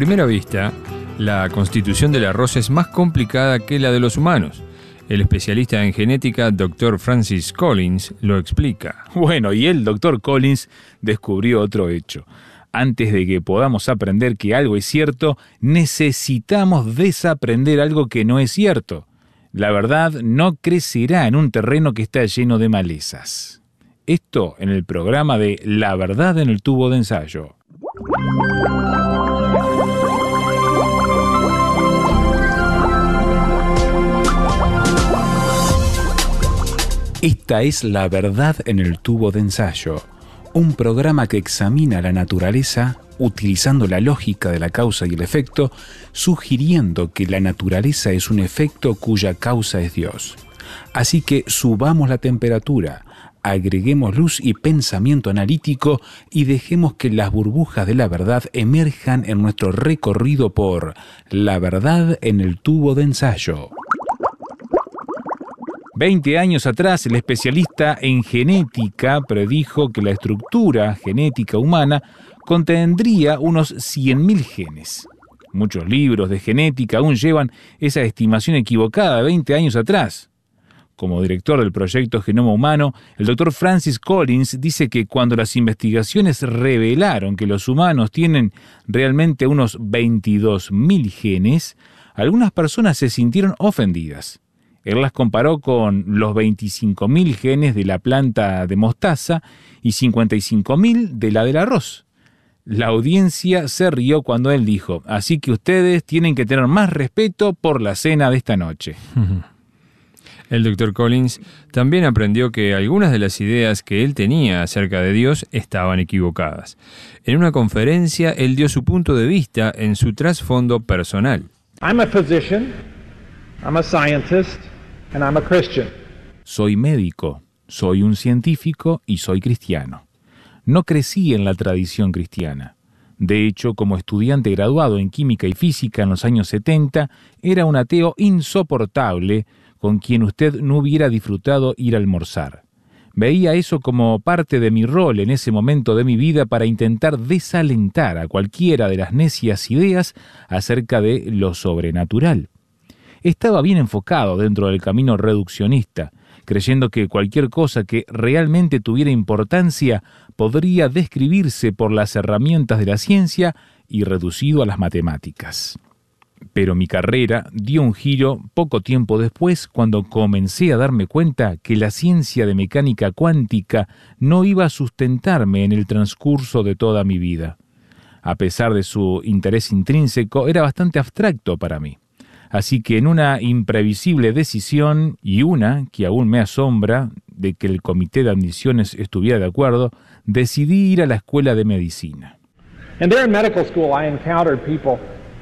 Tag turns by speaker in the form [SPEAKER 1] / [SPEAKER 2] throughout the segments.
[SPEAKER 1] primera vista, la constitución del arroz es más complicada que la de los humanos. El especialista en genética, Dr. Francis Collins, lo explica.
[SPEAKER 2] Bueno, y el Dr. Collins descubrió otro hecho. Antes de que podamos aprender que algo es cierto, necesitamos desaprender algo que no es cierto. La verdad no crecerá en un terreno que está lleno de malezas. Esto en el programa de La Verdad en el Tubo de Ensayo. Esta es La Verdad en el Tubo de Ensayo, un programa que examina la naturaleza utilizando la lógica de la causa y el efecto, sugiriendo que la naturaleza es un efecto cuya causa es Dios. Así que subamos la temperatura, agreguemos luz y pensamiento analítico y dejemos que las burbujas de la verdad emerjan en nuestro recorrido por La Verdad en el Tubo de Ensayo. 20 años atrás, el especialista en genética predijo que la estructura genética humana contendría unos 100.000 genes. Muchos libros de genética aún llevan esa estimación equivocada de 20 años atrás. Como director del proyecto Genoma Humano, el Dr. Francis Collins dice que cuando las investigaciones revelaron que los humanos tienen realmente unos 22.000 genes, algunas personas se sintieron ofendidas. Él las comparó con los 25.000 genes de la planta de mostaza y 55.000 de la del arroz. La audiencia se rió cuando él dijo, así que ustedes tienen que tener más respeto por la cena de esta noche.
[SPEAKER 1] El Dr. Collins también aprendió que algunas de las ideas que él tenía acerca de Dios estaban equivocadas. En una conferencia, él dio su punto de vista en su trasfondo personal.
[SPEAKER 3] I'm a physician, I'm a scientist, and I'm a Christian.
[SPEAKER 2] Soy médico, soy un científico y soy cristiano. No crecí en la tradición cristiana. De hecho, como estudiante graduado en química y física en los años 70, era un ateo insoportable con quien usted no hubiera disfrutado ir a almorzar. Veía eso como parte de mi rol en ese momento de mi vida para intentar desalentar a cualquiera de las necias ideas acerca de lo sobrenatural. Estaba bien enfocado dentro del camino reduccionista, creyendo que cualquier cosa que realmente tuviera importancia podría describirse por las herramientas de la ciencia y reducido a las matemáticas. Pero mi carrera dio un giro poco tiempo después cuando comencé a darme cuenta que la ciencia de mecánica cuántica no iba a sustentarme en el transcurso de toda mi vida. A pesar de su interés intrínseco, era bastante abstracto para mí. Así que en una imprevisible decisión, y una que aún me asombra, de que el comité de admisiones estuviera de acuerdo, decidí ir a la escuela de medicina.
[SPEAKER 3] And there in medical school I encountered people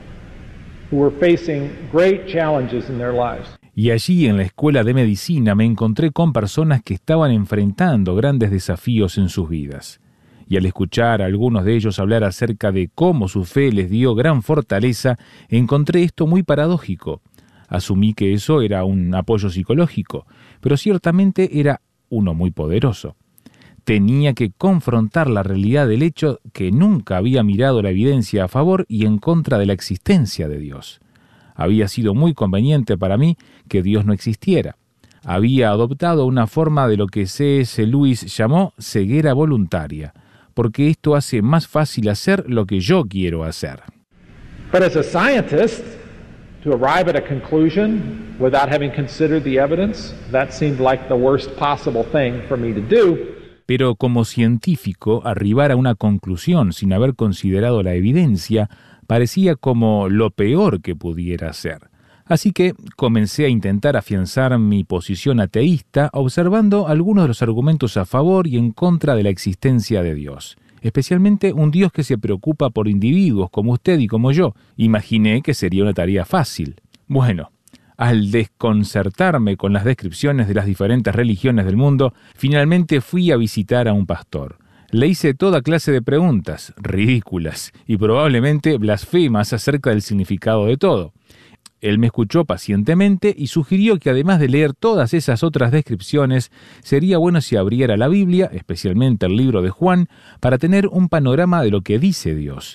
[SPEAKER 3] who were facing great challenges in their lives.
[SPEAKER 2] Y allí en la escuela de medicina me encontré con personas que estaban enfrentando grandes desafíos en sus vidas. Y al escuchar a algunos de ellos hablar acerca de cómo su fe les dio gran fortaleza, encontré esto muy paradójico. Asumí que eso era un apoyo psicológico, pero ciertamente era uno muy poderoso. Tenía que confrontar la realidad del hecho que nunca había mirado la evidencia a favor y en contra de la existencia de Dios. Había sido muy conveniente para mí que Dios no existiera. Había adoptado una forma de lo que C.S. Lewis llamó ceguera voluntaria, porque esto hace más fácil hacer lo que yo quiero hacer.
[SPEAKER 3] But as a scientist, to arrive at a conclusion without having considered the evidence, that seemed like the worst possible thing for me to do.
[SPEAKER 2] Pero como científico, arribar a una conclusión sin haber considerado la evidencia parecía como lo peor que pudiera hacer. Así que comencé a intentar afianzar mi posición ateísta observando algunos de los argumentos a favor y en contra de la existencia de Dios, especialmente un Dios que se preocupa por individuos como usted y como yo. Imaginé que sería una tarea fácil. Bueno, al desconcertarme con las descripciones de las diferentes religiones del mundo, finalmente fui a visitar a un pastor. Le hice toda clase de preguntas, ridículas y probablemente blasfemas acerca del significado de todo. Él me escuchó pacientemente y sugirió que además de leer todas esas otras descripciones, sería bueno si abriera la Biblia, especialmente el libro de Juan, para tener un panorama de lo que dice Dios.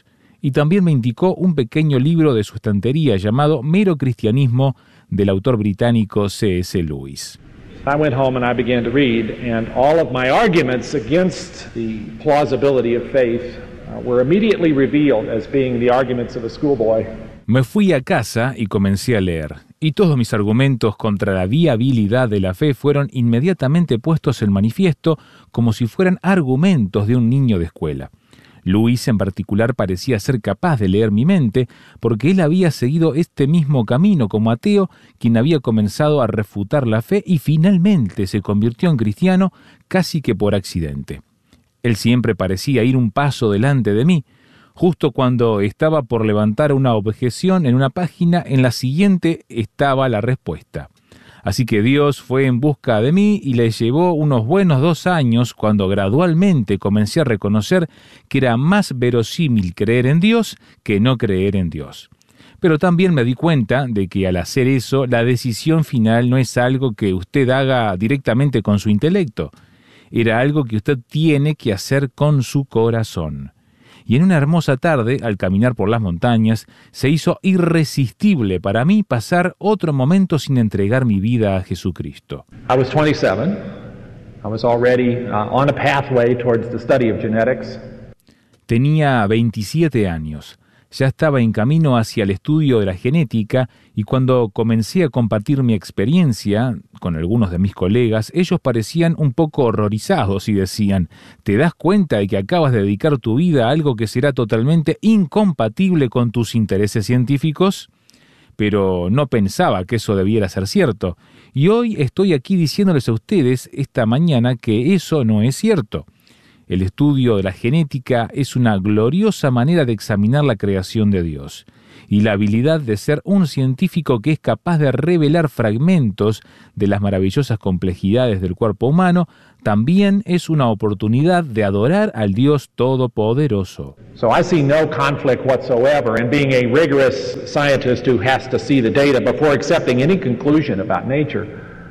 [SPEAKER 2] Y también me indicó un pequeño libro de su estantería llamado Mero Cristianismo, del autor británico C.S. Lewis.
[SPEAKER 3] I went home and I began to read, and all of my arguments against the plausibility of faith were immediately revealed as being the arguments of a schoolboy.
[SPEAKER 2] Me fui a casa y comencé a leer, y todos mis argumentos contra la viabilidad de la fe fueron inmediatamente puestos en manifiesto como si fueran argumentos de un niño de escuela. Luis en particular parecía ser capaz de leer mi mente porque él había seguido este mismo camino como ateo, quien había comenzado a refutar la fe y finalmente se convirtió en cristiano casi que por accidente. Él siempre parecía ir un paso delante de mí. Justo cuando estaba por levantar una objeción en una página, en la siguiente estaba la respuesta. Así que Dios fue en busca de mí y le llevó unos buenos 2 años cuando gradualmente comencé a reconocer que era más verosímil creer en Dios que no creer en Dios. Pero también me di cuenta de que al hacer eso, la decisión final no es algo que usted haga directamente con su intelecto. Era algo que usted tiene que hacer con su corazón. Y en una hermosa tarde, al caminar por las montañas, se hizo irresistible para mí pasar otro momento sin entregar mi vida a Jesucristo.
[SPEAKER 3] I was 27. I was already on a pathway towards the study of genetics.
[SPEAKER 2] Tenía 27 años. Ya estaba en camino hacia el estudio de la genética y cuando comencé a compartir mi experiencia con algunos de mis colegas, ellos parecían un poco horrorizados y decían: ¿te das cuenta de que acabas de dedicar tu vida a algo que será totalmente incompatible con tus intereses científicos? Pero no pensaba que eso debiera ser cierto. Y hoy estoy aquí diciéndoles a ustedes esta mañana que eso no es cierto. El estudio de la genética es una gloriosa manera de examinar la creación de Dios, y la habilidad de ser un científico que es capaz de revelar fragmentos de las maravillosas complejidades del cuerpo humano también es una oportunidad de adorar al Dios Todopoderoso.
[SPEAKER 3] So I see no conflict whatsoever in being a rigorous scientist who has to see the data before accepting any conclusion about nature,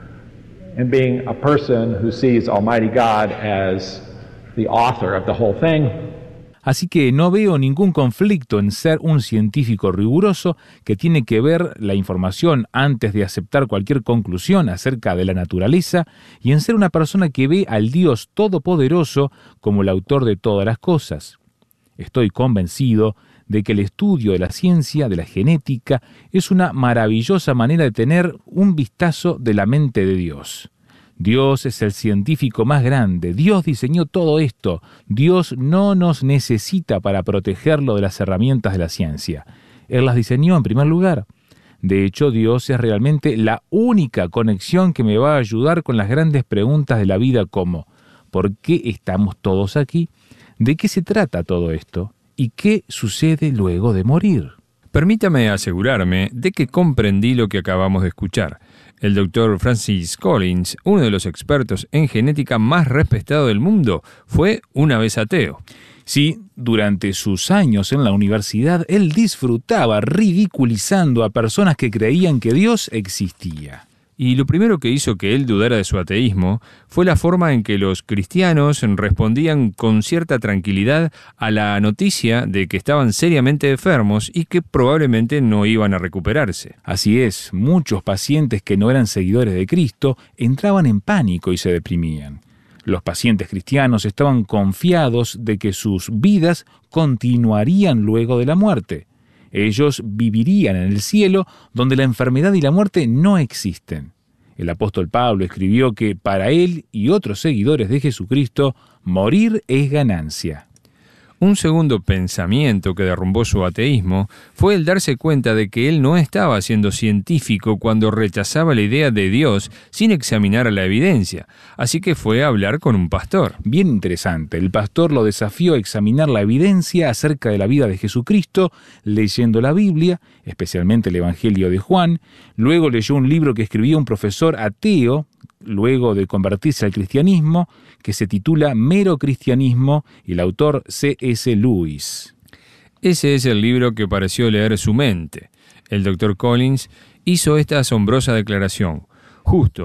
[SPEAKER 3] and being a person who sees Almighty God as the author of the whole thing.
[SPEAKER 2] Así que no veo ningún conflicto en ser un científico riguroso que tiene que ver la información antes de aceptar cualquier conclusión acerca de la naturaleza y en ser una persona que ve al Dios Todopoderoso como el autor de todas las cosas. Estoy convencido de que el estudio de la ciencia, de la genética, es una maravillosa manera de tener un vistazo de la mente de Dios. Dios es el científico más grande. Dios diseñó todo esto. Dios no nos necesita para protegerlo de las herramientas de la ciencia. Él las diseñó en primer lugar. De hecho, Dios es realmente la única conexión que me va a ayudar con las grandes preguntas de la vida como: ¿por qué estamos todos aquí? ¿De qué se trata todo esto? ¿Y qué sucede luego de morir?
[SPEAKER 1] Permítame asegurarme de que comprendí lo que acabamos de escuchar. El Dr. Francis Collins, uno de los expertos en genética más respetado del mundo, fue una vez ateo.
[SPEAKER 2] Sí, durante sus años en la universidad, él disfrutaba ridiculizando a personas que creían que Dios existía.
[SPEAKER 1] Y lo primero que hizo que él dudara de su ateísmo fue la forma en que los cristianos respondían con cierta tranquilidad a la noticia de que estaban seriamente enfermos y que probablemente no iban a recuperarse.
[SPEAKER 2] Así es, muchos pacientes que no eran seguidores de Cristo entraban en pánico y se deprimían. Los pacientes cristianos estaban confiados de que sus vidas continuarían luego de la muerte. Ellos vivirían en el cielo donde la enfermedad y la muerte no existen. El apóstol Pablo escribió que para él y otros seguidores de Jesucristo, morir es ganancia.
[SPEAKER 1] Un segundo pensamiento que derrumbó su ateísmo fue el darse cuenta de que él no estaba siendo científico cuando rechazaba la idea de Dios sin examinar la evidencia. Así que fue a hablar con un pastor.
[SPEAKER 2] Bien interesante. El pastor lo desafió a examinar la evidencia acerca de la vida de Jesucristo, leyendo la Biblia, especialmente el Evangelio de Juan. Luego leyó un libro que escribió un profesor ateo, luego de convertirse al cristianismo, que se titula Mero Cristianismo, y el autor C.S. Lewis.
[SPEAKER 1] Ese es el libro que pareció leer su mente. El Dr. Collins hizo esta asombrosa declaración: justo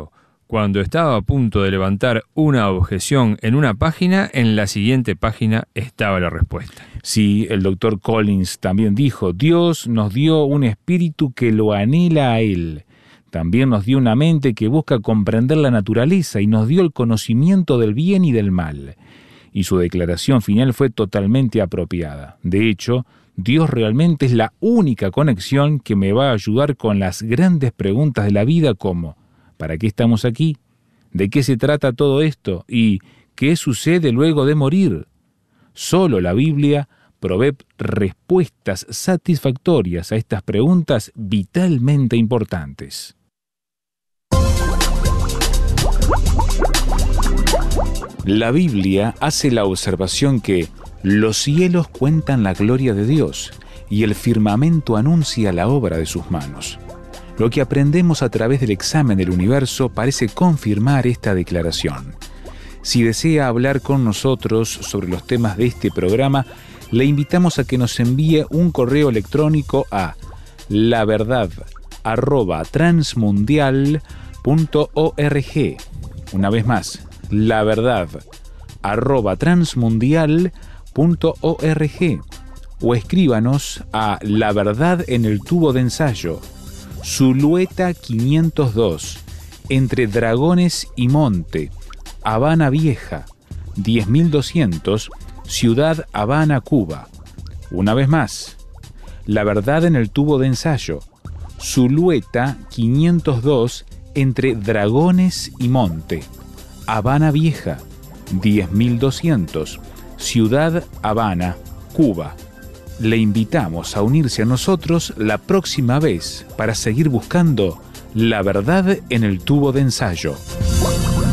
[SPEAKER 1] Cuando estaba a punto de levantar una objeción en una página, en la siguiente página estaba la respuesta.
[SPEAKER 2] Sí, el Dr. Collins también dijo, Dios nos dio un espíritu que lo anhela a Él. También nos dio una mente que busca comprender la naturaleza y nos dio el conocimiento del bien y del mal. Y su declaración final fue totalmente apropiada. De hecho, Dios realmente es la única conexión que me va a ayudar con las grandes preguntas de la vida como ¿para qué estamos aquí? ¿De qué se trata todo esto? ¿Y qué sucede luego de morir? Solo la Biblia provee respuestas satisfactorias a estas preguntas vitalmente importantes. La Biblia hace la observación que los cielos cuentan la gloria de Dios y el firmamento anuncia la obra de sus manos. Lo que aprendemos a través del examen del universo parece confirmar esta declaración. Si desea hablar con nosotros sobre los temas de este programa, le invitamos a que nos envíe un correo electrónico a laverdad@transmundial.org. Una vez más, laverdad@transmundial.org, o escríbanos a La Verdad en el Tubo de Ensayo, Zulueta 502, entre Dragones y Monte, Habana Vieja, 10200, Ciudad Habana, Cuba. Una vez más, La Verdad en el Tubo de Ensayo, Zulueta 502, entre Dragones y Monte, Habana Vieja, 10200, Ciudad Habana, Cuba. Le invitamos a unirse a nosotros la próxima vez para seguir buscando la verdad en el tubo de ensayo.